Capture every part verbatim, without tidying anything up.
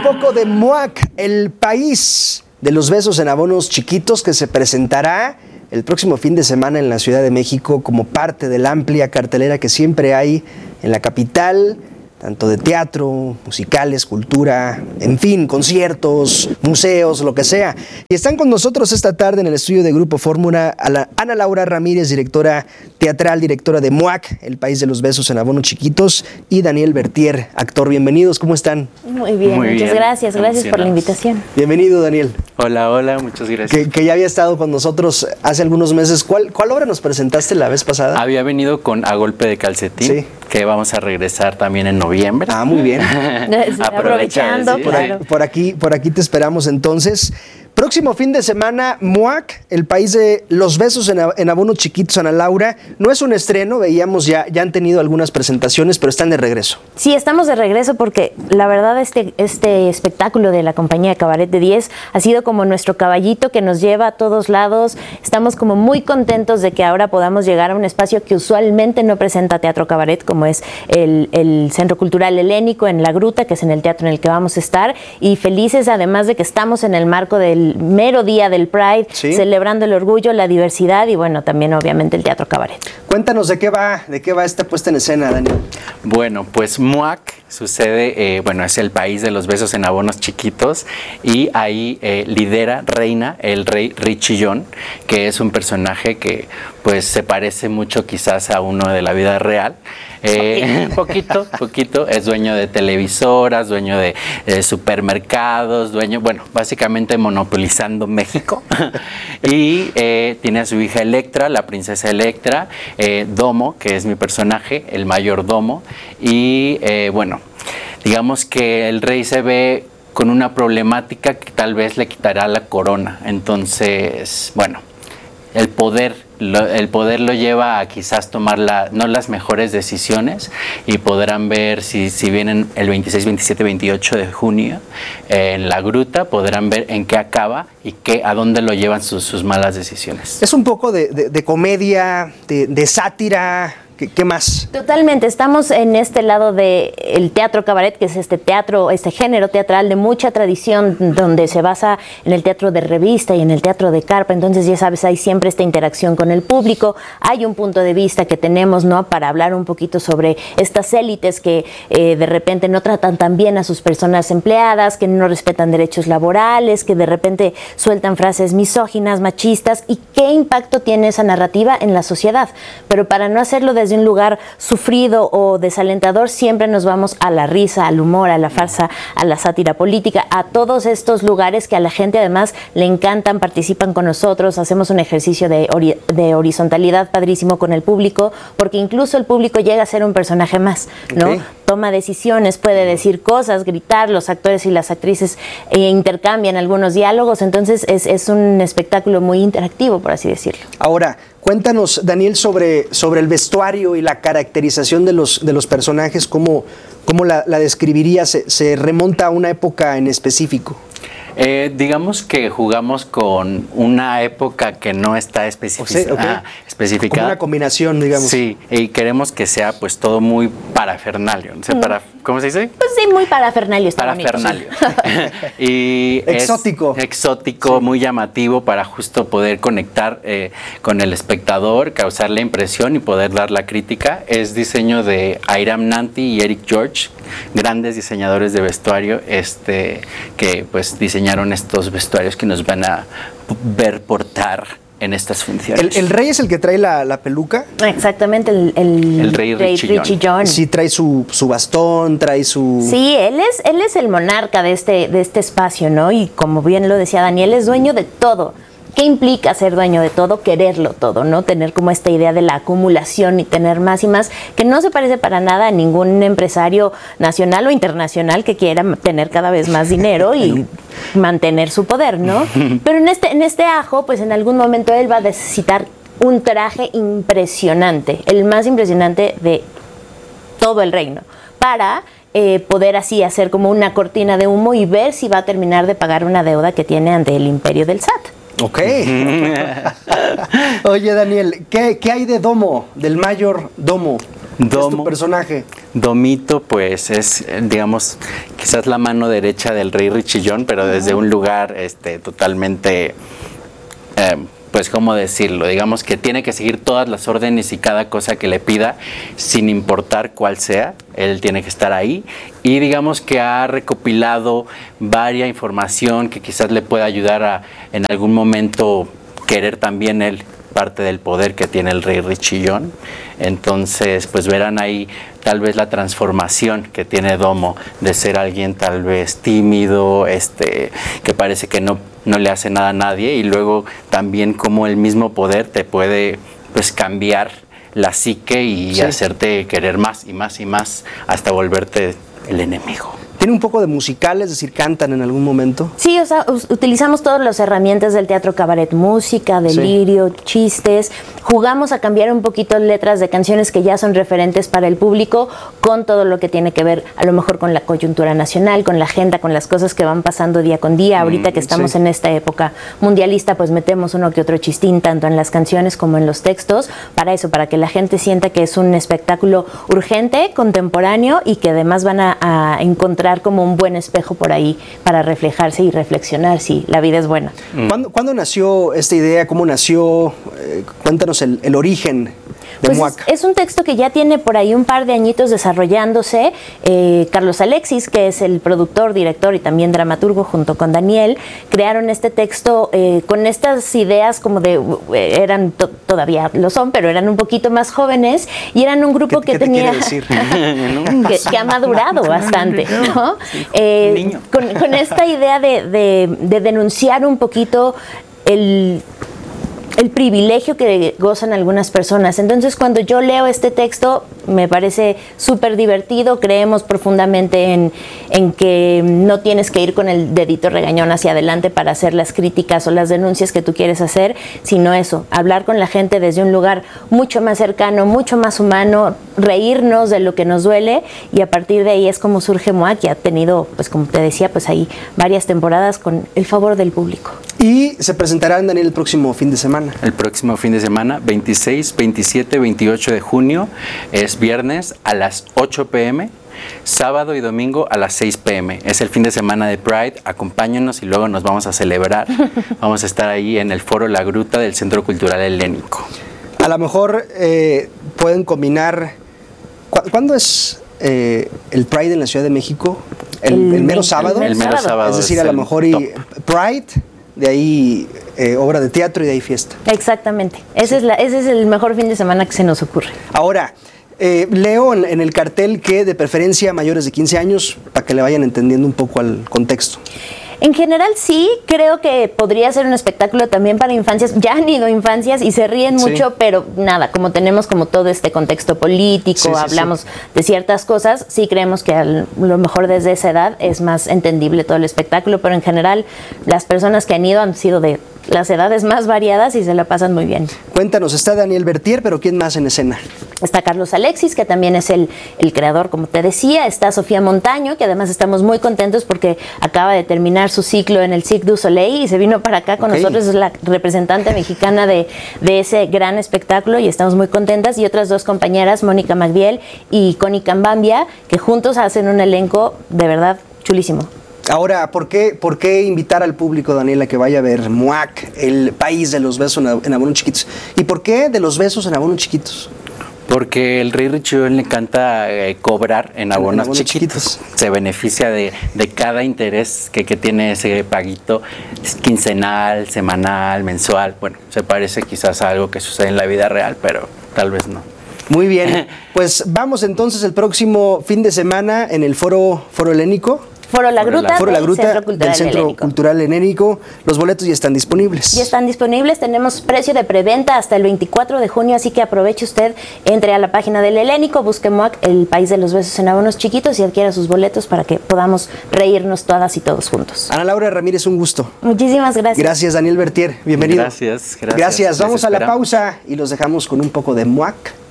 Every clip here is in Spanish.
poco de M U A C, el país de los besos en abonos chiquitos, que se presentará el próximo fin de semana en la Ciudad de México como parte de la amplia cartelera que siempre hay en la capital, tanto de teatro, musicales, cultura, en fin, conciertos, museos, lo que sea. Y están con nosotros esta tarde en el estudio de Grupo Fórmula a la Ana Laura Ramírez, directora teatral, directora de M U A C, el país de los besos en abonos chiquitos, y Daniel Bertier, actor. Bienvenidos, ¿cómo están? Muy bien, Muy muchas bien. gracias, gracias por la invitación. Bienvenido, Daniel. Hola, hola, muchas gracias. Que, que ya había estado con nosotros hace algunos meses. ¿Cuál, cuál obra nos presentaste la vez pasada? Había venido con A Golpe de Calcetín, sí, que vamos a regresar también en noviembre. Ah, muy bien. Aprovechando, ¿sí? claro. Por, por, aquí, por aquí te esperamos entonces. Próximo fin de semana, M U A C, el país de los besos en, en abonos chiquitos, Ana Laura. No es un estreno, veíamos ya, ya han tenido algunas presentaciones, pero están de regreso. Sí, estamos de regreso porque la verdad este, este espectáculo de la compañía Cabaret de diez ha sido como nuestro caballito que nos lleva a todos lados. Estamos como muy contentos de que ahora podamos llegar a un espacio que usualmente no presenta teatro cabaret, como es el, el Centro Cultural Helénico en La Gruta, que es en el teatro en el que vamos a estar, y felices además de que estamos en el marco del mero día del Pride, ¿sí?, celebrando el orgullo, la diversidad y bueno, también obviamente el teatro cabaret. Cuéntanos de qué va, de qué va esta puesta en escena, Daniel. Bueno, pues M U A C sucede, eh, bueno, es el país de los besos en abonos chiquitos y ahí eh, lidera, reina el rey Richillón, que es un personaje que pues se parece mucho quizás a uno de la vida real. Eh, poquito, poquito, es dueño de televisoras, dueño de, de supermercados, dueño, bueno, básicamente monopolizando México. Y eh, tiene a su hija Electra, la princesa Electra, eh, Domo, que es mi personaje, el mayordomo, y eh, bueno, digamos que el rey se ve con una problemática que tal vez le quitará la corona. Entonces, bueno, el poder Lo, el poder lo lleva a quizás tomar la, no las mejores decisiones, y podrán ver si, si vienen el veintiséis, veintisiete, veintiocho de junio eh, en La Gruta, podrán ver en qué acaba y qué, a dónde lo llevan sus, sus malas decisiones. Es un poco de, de, de comedia, de, de sátira. ¿Qué, ¿Qué más? Totalmente, estamos en este lado del teatro cabaret, que es este teatro, este género teatral de mucha tradición, donde se basa en el teatro de revista y en el teatro de carpa. Entonces, ya sabes, hay siempre esta interacción con el público, hay un punto de vista que tenemos, ¿no?, para hablar un poquito sobre estas élites que eh, de repente no tratan tan bien a sus personas empleadas, que no respetan derechos laborales, que de repente sueltan frases misóginas, machistas, y qué impacto tiene esa narrativa en la sociedad. Pero para no hacerlo desde de un lugar sufrido o desalentador, siempre nos vamos a la risa, al humor, a la farsa, a la sátira política, a todos estos lugares que a la gente además le encantan, participan con nosotros, hacemos un ejercicio de, ori de horizontalidad padrísimo con el público, porque incluso el público llega a ser un personaje más, ¿no? Okay. Toma decisiones, puede decir cosas, gritar, los actores y las actrices eh, intercambian algunos diálogos, entonces es, es un espectáculo muy interactivo, por así decirlo. Ahora, cuéntanos, Daniel, sobre, sobre el vestuario y la caracterización de los, de los personajes, ¿cómo, cómo la, la describirías? ¿Se, ¿Se remonta a una época en específico? Eh, digamos que jugamos con una época que no está especificada. O sea, okay. ah, especificada. Como una combinación, digamos. Sí, y queremos que sea pues todo muy parafernalia. O sea, mm. para, ¿cómo se dice? Pues sí, muy parafernalia. Está parafernalia. Y exótico. Es exótico, sí, muy llamativo para justo poder conectar eh, con el espectador, causar la impresión y poder dar la crítica. Es diseño de Airam Nanti y Eric George, grandes diseñadores de vestuario, este, que pues diseñaron estos vestuarios que nos van a ver portar en estas funciones. ¿El, el rey es el que trae la, la peluca? Exactamente, el, el, el rey, rey Richillón. Richillón. Sí, trae su, su bastón, trae su... Sí, él es, él es el monarca de este, de este espacio, ¿no? Y como bien lo decía Daniel, es dueño de todo. ¿Qué implica ser dueño de todo? Quererlo todo, ¿no? Tener como esta idea de la acumulación y tener más y más, que no se parece para nada a ningún empresario nacional o internacional que quiera tener cada vez más dinero y mantener su poder, ¿no? Pero en este, en este ajo, pues en algún momento él va a necesitar un traje impresionante, el más impresionante de todo el reino, para eh, poder así hacer como una cortina de humo y ver si va a terminar de pagar una deuda que tiene ante el imperio del S A T. Ok. Oye, Daniel, ¿qué, ¿qué hay de Domo, del mayor Domo? ¿Qué es tu personaje? Domito, pues es, digamos, quizás la mano derecha del rey Richillón, pero desde un lugar este, totalmente, eh, pues, ¿cómo decirlo? Digamos que tiene que seguir todas las órdenes y cada cosa que le pida, sin importar cuál sea. Él tiene que estar ahí y digamos que ha recopilado varia información que quizás le pueda ayudar a, en algún momento, querer también él parte del poder que tiene el rey Richillón. Entonces, pues verán ahí tal vez la transformación que tiene Domo de ser alguien tal vez tímido, este, que parece que no, no le hace nada a nadie, y luego también cómo el mismo poder te puede pues cambiar la psique y sí. hacerte querer más y más y más hasta volverte el enemigo. ¿Tiene un poco de musical, es decir, cantan en algún momento? Sí, o sea, utilizamos todas las herramientas del teatro cabaret, música, delirio, sí. chistes. Jugamos a cambiar un poquito letras de canciones que ya son referentes para el público con todo lo que tiene que ver a lo mejor con la coyuntura nacional, con la agenda, con las cosas que van pasando día con día. Ahorita que estamos sí. en esta época mundialista, pues metemos uno que otro chistín, tanto en las canciones como en los textos, para eso, para que la gente sienta que es un espectáculo urgente, contemporáneo y que además van a, a encontrar como un buen espejo por ahí para reflejarse y reflexionar si la vida es buena. ¿Cuándo, ¿cuándo nació esta idea? ¿Cómo nació? Eh, cuéntanos el, el origen de pues Muac. Es, es un texto que ya tiene por ahí un par de añitos desarrollándose. Eh, Carlos Alexis, que es el productor, director y también dramaturgo, junto con Daniel, crearon este texto eh, con estas ideas como de, eh, eran to, todavía lo son, pero eran un poquito más jóvenes y eran un grupo ¿Qué, que qué tenía te decir? que, que ha madurado bastante, ¿no? Eh, con, con esta idea de, de, de denunciar un poquito el el privilegio que gozan algunas personas. Entonces, cuando yo leo este texto, me parece súper divertido. Creemos profundamente en, en que no tienes que ir con el dedito regañón hacia adelante para hacer las críticas o las denuncias que tú quieres hacer, sino eso, hablar con la gente desde un lugar mucho más cercano, mucho más humano, reírnos de lo que nos duele, y a partir de ahí es como surge Muac, que ha tenido, pues como te decía, pues ahí varias temporadas con el favor del público. Y se presentará en Daniel el próximo fin de semana. El próximo fin de semana, veintiséis, veintisiete, veintiocho de junio, es viernes a las ocho pe eme, sábado y domingo a las seis pe eme. Es el fin de semana de Pride, acompáñenos y luego nos vamos a celebrar. Vamos a estar ahí en el Foro La Gruta del Centro Cultural Helénico. A lo mejor eh, pueden combinar, ¿cu ¿cuándo es eh, el Pride en la Ciudad de México? ¿El, el, el mero sábado? El, el mero sábado. Es decir, a lo mejor y Pride, de ahí eh, obra de teatro y de ahí fiesta. Exactamente. Ese, sí. es la, ese es el mejor fin de semana que se nos ocurre. Ahora, eh, leo en, en el cartel que de preferencia mayores de quince años, para que le vayan entendiendo un poco al contexto. En general sí, creo que podría ser un espectáculo también para infancias. Ya han ido infancias y se ríen mucho, sí. pero nada, como tenemos como todo este contexto político, sí, sí, hablamos sí. de ciertas cosas, sí creemos que a lo mejor desde esa edad es más entendible todo el espectáculo, pero en general las personas que han ido han sido de las edades más variadas y se la pasan muy bien. Cuéntanos, está Daniel Bertier, pero ¿quién más en escena? Está Carlos Alexis, que también es el, el creador, como te decía. Está Sofía Montaño, que además estamos muy contentos porque acaba de terminar su ciclo en el Cirque du Soleil y se vino para acá con okay. nosotros. Es la representante mexicana de, de ese gran espectáculo y estamos muy contentas. Y otras dos compañeras, Mónica Magdiel y Connie Cambambia, que juntos hacen un elenco de verdad chulísimo. Ahora, ¿por qué, ¿por qué invitar al público, Daniela, que vaya a ver Muac, el país de los besos en abonos chiquitos? ¿Y por qué de los besos en abonos chiquitos? Porque el rey Richillón le encanta eh, cobrar en abonos, en abonos chiquitos. chiquitos. Se beneficia de, de cada interés que, que tiene ese paguito, quincenal, semanal, mensual. Bueno, se parece quizás a algo que sucede en la vida real, pero tal vez no. Muy bien, pues vamos entonces el próximo fin de semana en el Foro, Foro Helénico. Foro La Gruta, Foro La Gruta Centro Cultural del Centro Helénico. Cultural Helénico. Los boletos ya están disponibles. Ya están disponibles, tenemos precio de preventa hasta el veinticuatro de junio, así que aproveche usted, entre a la página del Helénico, busque Muac, el país de los besos en abonos chiquitos, y adquiera sus boletos para que podamos reírnos todas y todos juntos. Ana Laura Ramírez, un gusto. Muchísimas gracias. Gracias, Daniel Bertier, bienvenido. Gracias, gracias. Gracias, vamos a la pausa y los dejamos con un poco de Muac.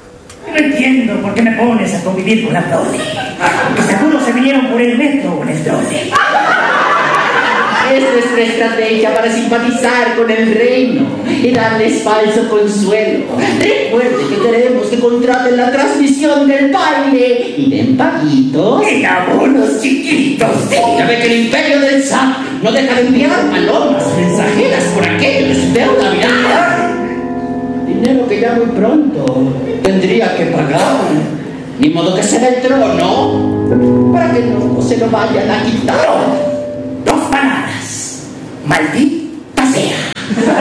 No entiendo por qué me pones a convivir con la prole. Que seguro se vinieron por el metro o en el trole. Esto es estrategia para simpatizar con el reino y darles falso consuelo. Recuerde que queremos que contraten la transmisión del baile y den paguitos En abonos chiquitos. Sí, ya ve que el imperio del S A T no deja de enviar palomas mensajeras por aquello de su deuda vial. Dinero que ya muy pronto tendría que pagar. Ni modo que se dé el trono para que no se lo vayan a quitar. Dos bananas. Maldita sea.